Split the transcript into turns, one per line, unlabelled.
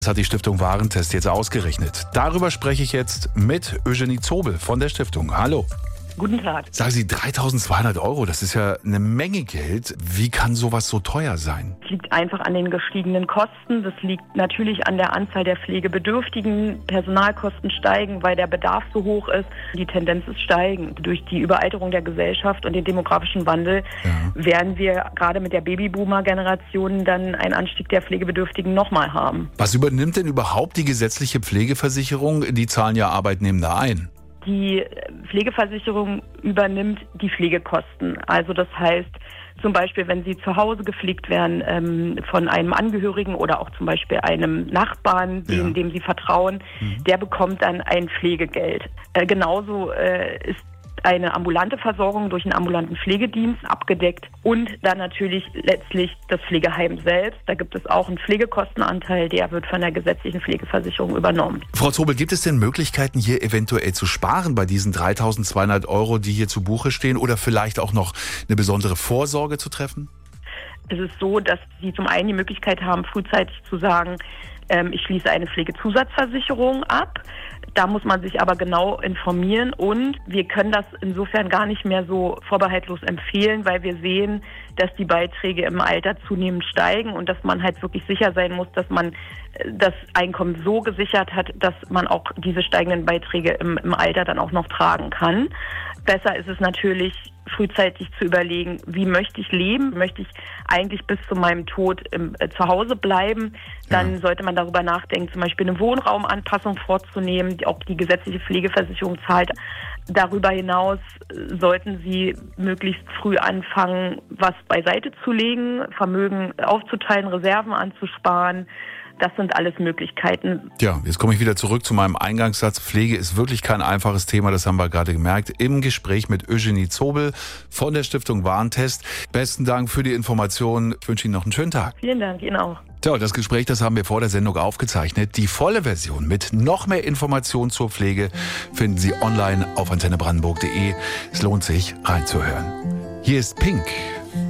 Das hat die Stiftung Warentest jetzt ausgerechnet. Darüber spreche ich jetzt mit Eugenie Zobel von der Stiftung. Hallo.
Guten Tag.
Sagen Sie, 3.200 €, das ist ja eine Menge Geld. Wie kann sowas so teuer sein?
Es liegt einfach an den gestiegenen Kosten. Das liegt natürlich an der Anzahl der Pflegebedürftigen. Personalkosten steigen, weil der Bedarf so hoch ist. Die Tendenz ist steigend. Durch die Überalterung der Gesellschaft und den demografischen Wandel werden wir gerade mit der Babyboomer-Generation dann einen Anstieg der Pflegebedürftigen nochmal haben.
Was übernimmt denn überhaupt die gesetzliche Pflegeversicherung? Die zahlen ja Arbeitnehmende ein.
Die Pflegeversicherung übernimmt die Pflegekosten. Also das heißt, zum Beispiel, wenn Sie zu Hause gepflegt werden von einem Angehörigen oder auch zum Beispiel einem Nachbarn, dem Sie vertrauen, der bekommt dann ein Pflegegeld. Genauso ist eine ambulante Versorgung durch einen ambulanten Pflegedienst abgedeckt und dann natürlich letztlich das Pflegeheim selbst. Da gibt es auch einen Pflegekostenanteil, der wird von der gesetzlichen Pflegeversicherung übernommen.
Frau Zobel, gibt es denn Möglichkeiten, hier eventuell zu sparen bei diesen 3.200 €, die hier zu Buche stehen, oder vielleicht auch noch eine besondere Vorsorge zu treffen?
Es ist so, dass Sie zum einen die Möglichkeit haben, frühzeitig zu sagen, ich schließe eine Pflegezusatzversicherung ab. Da muss man sich aber genau informieren und wir können das insofern gar nicht mehr so vorbehaltlos empfehlen, weil wir sehen, dass die Beiträge im Alter zunehmend steigen und dass man halt wirklich sicher sein muss, dass man das Einkommen so gesichert hat, dass man auch diese steigenden Beiträge im Alter dann auch noch tragen kann. Besser ist es natürlich, frühzeitig zu überlegen, wie möchte ich leben? Möchte ich eigentlich bis zu meinem Tod zu Hause bleiben? Dann sollte man darüber nachdenken, zum Beispiel eine Wohnraumanpassung vorzunehmen, die auch die gesetzliche Pflegeversicherung zahlt. Darüber hinaus sollten Sie möglichst früh anfangen, was beiseite zu legen, Vermögen aufzuteilen, Reserven anzusparen. Das sind alles Möglichkeiten.
Ja, jetzt komme ich wieder zurück zu meinem Eingangssatz. Pflege ist wirklich kein einfaches Thema, das haben wir gerade gemerkt. Im Gespräch mit Eugenie Zobel von der Stiftung Warentest. Besten Dank für die Informationen. Ich wünsche Ihnen noch einen schönen Tag.
Vielen Dank, Ihnen auch.
Tja, das Gespräch, das haben wir vor der Sendung aufgezeichnet. Die volle Version mit noch mehr Informationen zur Pflege finden Sie online auf antennebrandenburg.de. Es lohnt sich, reinzuhören. Hier ist Pink.